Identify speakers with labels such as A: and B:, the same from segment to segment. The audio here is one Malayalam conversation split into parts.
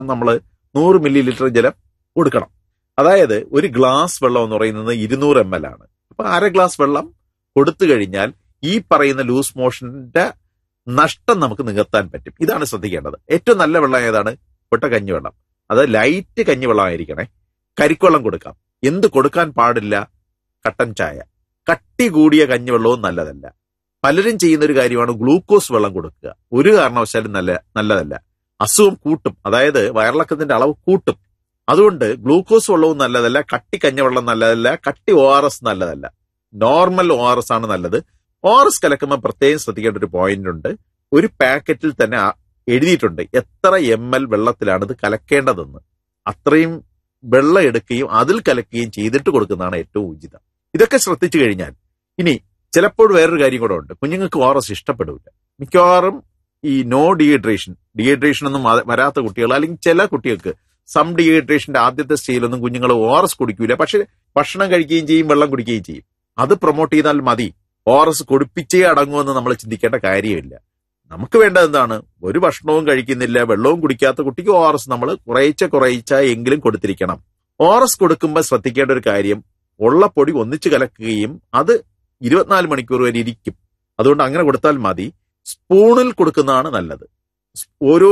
A: നമ്മൾ 100 മില്ലി ലിറ്റർ ജലം കൊടുക്കണം. അതായത് ഒരു ഗ്ലാസ് വെള്ളം എന്ന് പറയുന്നത് 200 ml ആണ്. അപ്പൊ 1/2 ഗ്ലാസ് വെള്ളം കൊടുത്തു കഴിഞ്ഞാൽ ഈ പറയുന്ന ലൂസ് മോഷന്റെ നഷ്ടം നമുക്ക് നികത്താൻ പറ്റും. ഇതാണ് ശ്രദ്ധിക്കേണ്ടത്. ഏറ്റവും നല്ല വെള്ളം ഏതാണ്? പൊട്ട കഞ്ഞിവെള്ളം. അത് ലൈറ്റ് കഞ്ഞിവെള്ളമായിരിക്കണേ. കരിക്കുവെള്ളം കൊടുക്കാം. എന്ത് കൊടുക്കാൻ പാടില്ല? കട്ടൻ ചായ. കട്ടി കൂടിയ കഞ്ഞിവെള്ളവും നല്ലതല്ല. പലരും ചെയ്യുന്ന ഒരു കാര്യമാണ് ഗ്ലൂക്കോസ് വെള്ളം കൊടുക്കുക. ഒരു കാരണവശാലും നല്ലതല്ല. അസുഖം കൂട്ടും. അതായത് വയറിളക്കത്തിന്റെ അളവ് കൂട്ടും. അതുകൊണ്ട് ഗ്ലൂക്കോസ് വെള്ളവും നല്ലതല്ല, കട്ടി കഞ്ഞിവെള്ളം നല്ലതല്ല, കട്ടി ORS നല്ലതല്ല. നോർമൽ ORS ആണ് നല്ലത്. ORS കലക്കുമ്പോൾ പ്രത്യേകം ശ്രദ്ധിക്കേണ്ട ഒരു പോയിന്റ് ഉണ്ട്. ഒരു പാക്കറ്റിൽ തന്നെ എഴുതിയിട്ടുണ്ട് എത്ര ml വെള്ളത്തിലാണ് ഇത് കലക്കേണ്ടതെന്ന്. അത്രയും വെള്ളം എടുക്കുകയും അതിൽ കലക്കുകയും ചെയ്തിട്ട് കൊടുക്കുന്നതാണ് ഏറ്റവും ഉചിതം. ഇതൊക്കെ ശ്രദ്ധിച്ചു കഴിഞ്ഞാൽ ഇനി ചിലപ്പോൾ വേറൊരു കാര്യം കൂടെ ഉണ്ട്. കുഞ്ഞുങ്ങൾക്ക് ORS ഇഷ്ടപ്പെടില്ല. മിക്കവാറും ഈ നോ ഡീഹൈഡ്രേഷൻ ഒന്നും വരാത്ത കുട്ടികൾ, അല്ലെങ്കിൽ ചില കുട്ടികൾക്ക് ഡീഹൈഡ്രേഷന്റെ ആദ്യത്തെ സ്റ്റേജിലൊന്നും കുഞ്ഞുങ്ങൾ ORS കുടിക്കൂല. പക്ഷെ ഭക്ഷണം കഴിക്കുകയും ചെയ്യും, വെള്ളം കുടിക്കുകയും ചെയ്യും. അത് പ്രൊമോട്ട് ചെയ്താൽ മതി. ORS കൊടുപ്പിച്ചേ അടങ്ങുമെന്ന് നമ്മൾ ചിന്തിക്കേണ്ട കാര്യമില്ല. നമുക്ക് വേണ്ടത് എന്താണ്? ഒരു ഭക്ഷണവും കഴിക്കുന്നില്ല, വെള്ളവും കുടിക്കാത്ത കുട്ടിക്ക് ORS നമ്മൾ കുറേച്ച എങ്കിലും കൊടുത്തിരിക്കണം. ORS കൊടുക്കുമ്പോൾ ശ്രദ്ധിക്കേണ്ട ഒരു കാര്യം, ഉള്ള പൊടി ഒന്നിച്ച് കലക്കുകയും അത് 24 മണിക്കൂർ വരെ ഇരിക്കും. അതുകൊണ്ട് അങ്ങനെ കൊടുത്താൽ മതി. സ്പൂണിൽ കൊടുക്കുന്നതാണ് നല്ലത്. ഓരോ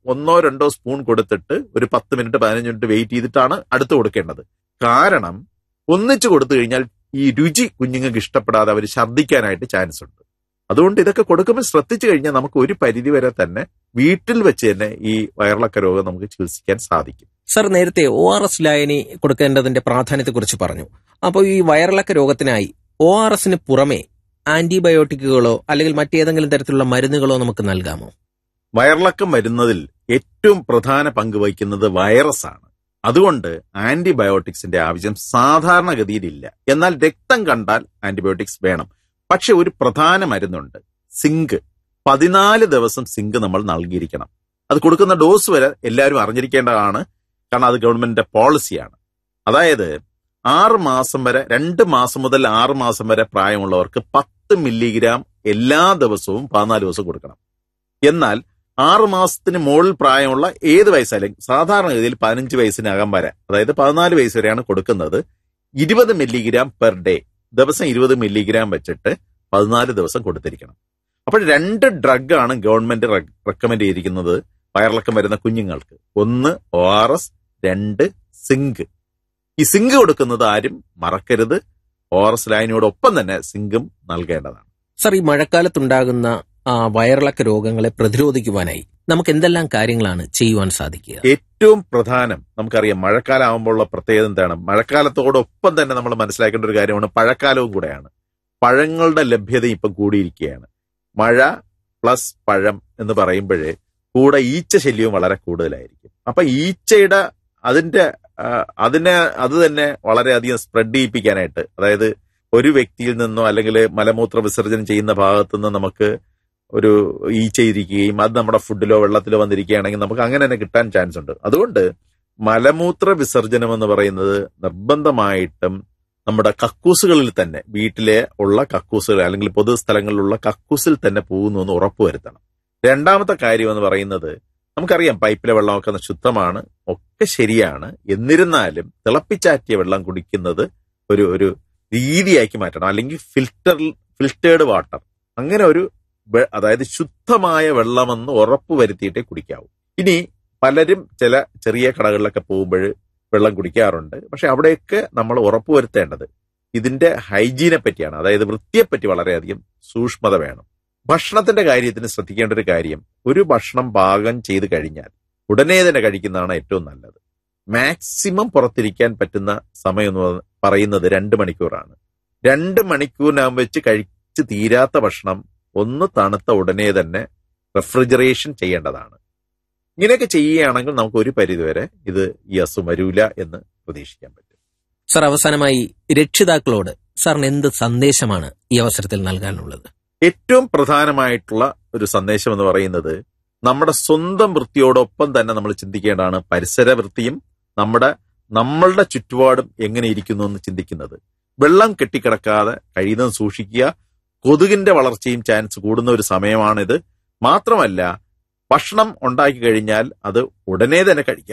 A: 1-2 സ്പൂൺ കൊടുത്തിട്ട് ഒരു 10 മിനിറ്റ് 15 മിനിറ്റ് വെയിറ്റ് ചെയ്തിട്ടാണ് അടുത്ത് കൊടുക്കേണ്ടത്. കാരണം ഒന്നിച്ച് കൊടുത്തു കഴിഞ്ഞാൽ ഈ രുചി കുഞ്ഞുങ്ങൾക്ക് ഇഷ്ടപ്പെടാതെ അവർ ഛർദ്ദിക്കാനായിട്ട് ചാൻസ് ഉണ്ട്. അതുകൊണ്ട് ഇതൊക്കെ കൊടുക്കുമ്പോൾ ശ്രദ്ധിച്ചു കഴിഞ്ഞാൽ നമുക്ക് ഒരു പരിധി വരെ തന്നെ വീട്ടിൽ വെച്ച് തന്നെ ഈ വയറിളക്ക രോഗം നമുക്ക് ചികിത്സിക്കാൻ സാധിക്കും.
B: സർ, നേരത്തെ ORS ലായനി കൊടുക്കേണ്ടതിന്റെ പ്രാധാന്യത്തെക്കുറിച്ച് പറഞ്ഞു. അപ്പോൾ ഈ വയറിളക്ക രോഗത്തിനായി ORSന് പുറമെ ആന്റിബയോട്ടിക്കുകളോ അല്ലെങ്കിൽ മറ്റേതെങ്കിലും തരത്തിലുള്ള മരുന്നുകളോ നമുക്ക് നൽകാമോ?
A: വയറിളക്കം വരുന്നതിൽ ഏറ്റവും പ്രധാന പങ്ക് വഹിക്കുന്നത് വൈറസ് ആണ്. അതുകൊണ്ട് ആന്റിബയോട്ടിക്സിന്റെ ആവശ്യം സാധാരണഗതിയിലില്ല. എന്നാൽ രക്തം കണ്ടാൽ ആന്റിബയോട്ടിക്സ് വേണം. പക്ഷെ ഒരു പ്രധാന മരുന്നുണ്ട്, സിങ്ക്. 14 ദിവസം സിങ്ക് നമ്മൾ നൽകിയിരിക്കണം. അത് കൊടുക്കുന്ന ഡോസ് വരെ എല്ലാവരും അറിഞ്ഞിരിക്കേണ്ടതാണ്. കാരണം അത് ഗവൺമെന്റിന്റെ പോളിസിയാണ്. അതായത് 6 മാസം വരെ, 2 മാസം മുതൽ 6 മാസം വരെ പ്രായമുള്ളവർക്ക് 10 മില്ലിഗ്രാം എല്ലാ ദിവസവും 14 ദിവസം കൊടുക്കണം. എന്നാൽ 6 മാസത്തിന് മുകളിൽ പ്രായമുള്ള ഏത് വയസ്സായാലും, സാധാരണഗതിയിൽ 15 വയസ്സിനകം വരെ, അതായത് 14 വയസ്സ് വരെയാണ് കൊടുക്കുന്നത്. 20 മില്ലിഗ്രാം പെർ ഡേ, ദിവസം 20 മില്ലിഗ്രാം വെച്ചിട്ട് 14 ദിവസം കൊടുത്തിരിക്കണം. അപ്പോൾ 2 ഡ്രഗാണ് ഗവൺമെന്റ് റെക്കമെൻഡ് ചെയ്തിരിക്കുന്നത് വയറിളക്കം വരുന്ന കുഞ്ഞുങ്ങൾക്ക്. 1 ORS, 2 സിങ്ക്. ഈ സിങ്ക് കൊടുക്കുന്നത് ആരും മറക്കരുത്. ORS ലായനിയോടൊപ്പം തന്നെ സിങ്കും നൽകേണ്ടതാണ്.
B: സർ, ഈ മഴക്കാലത്തുണ്ടാകുന്ന വയറിളക്ക രോഗങ്ങളെ പ്രതിരോധിക്കുവാനായി നമുക്ക് എന്തെല്ലാം കാര്യങ്ങളാണ് ചെയ്യുവാൻ സാധിക്കുക?
A: ഏറ്റവും പ്രധാനം, നമുക്കറിയാം മഴക്കാലം ആകുമ്പോഴുള്ള പ്രത്യേകത എന്താണ്? മഴക്കാലത്തോടൊപ്പം തന്നെ നമ്മൾ മനസ്സിലാക്കേണ്ട ഒരു കാര്യമാണ് പഴക്കാലവും കൂടെയാണ്. പഴങ്ങളുടെ ലഭ്യത ഇപ്പം കൂടിയിരിക്കുകയാണ്. മഴ പ്ലസ് പഴം എന്ന് പറയുമ്പോഴേ കൂടെ ഈച്ച ശല്യവും വളരെ കൂടുതലായിരിക്കും. അപ്പൊ ഈച്ചയുടെ അത് തന്നെ വളരെയധികം സ്പ്രെഡ് ചെയ്യിപ്പിക്കാനായിട്ട്, അതായത് ഒരു വ്യക്തിയിൽ നിന്നോ അല്ലെങ്കിൽ മലമൂത്ര വിസർജനം ചെയ്യുന്ന ഭാഗത്തു നിന്ന് നമുക്ക് ഒരു ഈച്ച ഇരിക്കുകയും അത് നമ്മുടെ ഫുഡിലോ വെള്ളത്തിലോ വന്നിരിക്കുകയാണെങ്കിൽ നമുക്ക് അങ്ങനെ തന്നെ കിട്ടാൻ ചാൻസ് ഉണ്ട്. അതുകൊണ്ട് മലമൂത്ര വിസർജനം എന്ന് പറയുന്നത് നിർബന്ധമായിട്ടും നമ്മുടെ കക്കൂസുകളിൽ തന്നെ, വീട്ടിലെ ഉള്ള കക്കൂസുകൾ അല്ലെങ്കിൽ പൊതുസ്ഥലങ്ങളിലുള്ള കക്കൂസിൽ തന്നെ പോകുന്നു എന്ന് ഉറപ്പുവരുത്തണം. രണ്ടാമത്തെ കാര്യം എന്ന് പറയുന്നത്, നമുക്കറിയാം പൈപ്പിലെ വെള്ളമൊക്കെ ശുദ്ധമാണ്, ഒക്കെ ശരിയാണ്. എന്നിരുന്നാലും തിളപ്പിച്ചാറ്റിയ വെള്ളം കുടിക്കുന്നത് ഒരു രീതിയാക്കി മാറ്റണം. അല്ലെങ്കിൽ ഫിൽറ്റേർഡ് വാട്ടർ, അങ്ങനെ ഒരു, അതായത് ശുദ്ധമായ വെള്ളമെന്ന് ഉറപ്പുവരുത്തിയിട്ടേ കുടിക്കാവൂ. ഇനി പലരും ചില ചെറിയ കടകളിലൊക്കെ പോകുമ്പോൾ വെള്ളം കുടിക്കാറുണ്ട്. പക്ഷെ അവിടെയൊക്കെ നമ്മൾ ഉറപ്പുവരുത്തേണ്ടത് ഇതിന്റെ ഹൈജീനെ പറ്റിയാണ്. അതായത് വൃത്തിയെപ്പറ്റി വളരെയധികം സൂക്ഷ്മത വേണം. ഭക്ഷണത്തിന്റെ കാര്യത്തിന് ശ്രദ്ധിക്കേണ്ട ഒരു കാര്യം, ഒരു ഭക്ഷണം പാകം ചെയ്ത് കഴിഞ്ഞാൽ ഉടനെ തന്നെ കഴിക്കുന്നതാണ് ഏറ്റവും നല്ലത്. മാക്സിമം പുറത്തിരിക്കാൻ പറ്റുന്ന സമയം എന്ന് പറയുന്നത് 2 മണിക്കൂറാണ്. 2 മണിക്കൂറിനകം വെച്ച് കഴിച്ച് തീരാത്ത ഭക്ഷണം ഒന്ന് തണുത്ത ഉടനെ തന്നെ റെഫ്രിജറേഷൻ ചെയ്യേണ്ടതാണ്. ഇങ്ങനെയൊക്കെ ചെയ്യുകയാണെങ്കിൽ നമുക്ക് ഒരു പരിധിവരെ ഈ അസുഖം വരൂല എന്ന് പ്രതീക്ഷിക്കാൻ പറ്റും.
B: സർ, അവസാനമായി രക്ഷിതാക്കളോട് സാറിന് എന്ത് സന്ദേശമാണ് ഈ അവസരത്തിൽ നൽകാനുള്ളത്?
A: ഏറ്റവും പ്രധാനമായിട്ടുള്ള ഒരു സന്ദേശം എന്ന് പറയുന്നത്, നമ്മുടെ സ്വന്തം വൃത്തിയോടൊപ്പം തന്നെ നമ്മൾ ചിന്തിക്കേണ്ടതാണ് പരിസര വൃത്തിയും നമ്മളുടെ ചുറ്റുപാടും എങ്ങനെ ഇരിക്കുന്നു എന്ന് ചിന്തിക്കുന്നത്. വെള്ളം കെട്ടിക്കിടക്കാതെ കഴിയുന്നതും സൂക്ഷിക്കുക. കൊതുകിന്റെ വളർച്ചയും ചാൻസ് കൂടുന്ന ഒരു സമയമാണിത്. മാത്രമല്ല ഭക്ഷണം ഉണ്ടാക്കി കഴിഞ്ഞാൽ അത് ഉടനെ തന്നെ കഴിക്കാം.